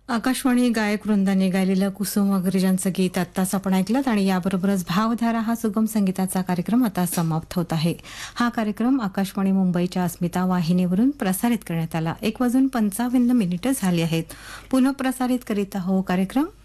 आकाशवाणी गायक वृंदाने गायलेलं कुसुम अग्रजांचं गीत आत्ताच आपण ऐकलं आणि याबरोबरच भावधारा हा सुगम संगीताचा कार्यक्रम आता समाप्त होत आहे. हा कार्यक्रम आकाशवाणी मुंबईच्या अस्मिता वाहिनीवरून प्रसारित करण्यात आला. 1:55 झाली आहेत. पुनः प्रसारित करीत आहोत कार्यक्रम